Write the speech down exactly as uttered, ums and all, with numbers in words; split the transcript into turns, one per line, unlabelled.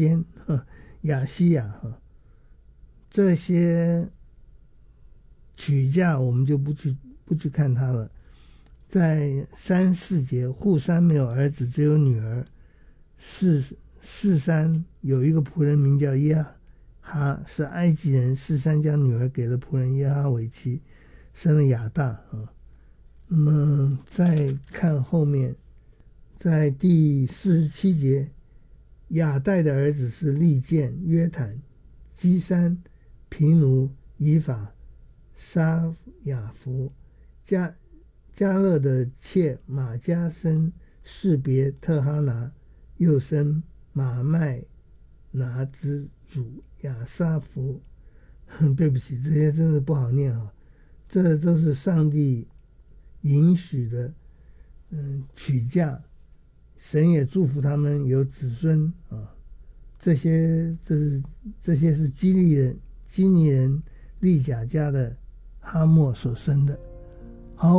先、亚西亚，这些娶嫁我们就不去不去看他了。在三四节，户山没有儿子，只有女儿。四四山有一个仆人名叫耶哈，是埃及人。四山将女儿给了仆人耶哈为妻，生了亚大啊。那么再看后面，在第四十七节，亚代的儿子是利剑、约坦、基山、皮奴、以法、沙雅弗。加加勒的妾马加生士别特哈拿，又生马麦拿之主亚沙弗。对不起，这些真的不好念啊，这都是上帝允许的，嗯，娶嫁，神也祝福他们有子孙啊。这些这是这些是基利人基尼人利甲家的哈莫所生的。